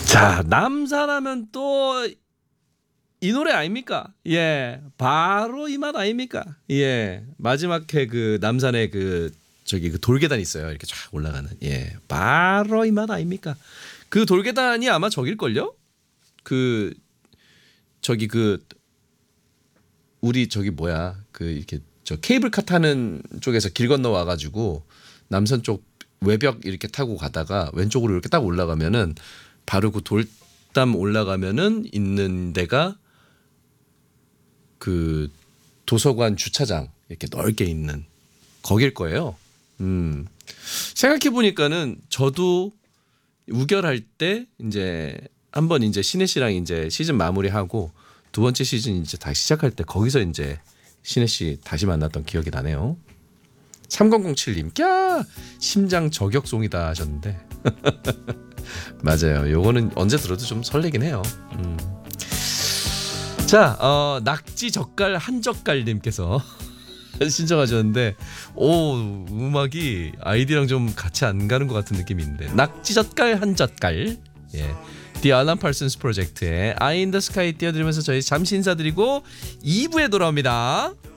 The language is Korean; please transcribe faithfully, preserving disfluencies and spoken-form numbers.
자, 남산하면 또 이 노래 아닙니까? 예, 바로 이 맛 아닙니까? 예, 마지막 해 그 남산에 그 저기 그 돌계단 있어요. 이렇게 쫙 올라가는. 예, 바로 이 맛 아닙니까? 그 돌계단이 아마 저길걸요? 그 저기 그 우리 저기 뭐야 그 이렇게 저 케이블카 타는 쪽에서 길 건너 와가지고 남산 쪽 외벽 이렇게 타고 가다가 왼쪽으로 이렇게 딱 올라가면은 바로 그 돌담 올라가면은 있는 데가 그 도서관 주차장 이렇게 넓게 있는 거길 거예요. 음. 생각해 보니까는 저도 우결할 때 이제 한번 이제 신혜 씨랑 이제 시즌 마무리하고 두 번째 시즌 이제 다시 시작할 때 거기서 이제 신혜 씨 다시 만났던 기억이 나네요. 삼공공칠님, 꺄 심장 저격송이다 하셨는데 맞아요. 요거는 언제 들어도 좀 설레긴 해요. 음. 자, 어, 낙지 젓갈 한 젓갈님께서 신청하셨는데, 오 음악이 아이디랑 좀 같이 안 가는 것 같은 느낌이 있는데, 낙지 젓갈 한 젓갈, 예, The Alan Parsons Project의 Eye in the Sky 띄워드리면서 저희 잠시 인사드리고 이 부에 돌아옵니다.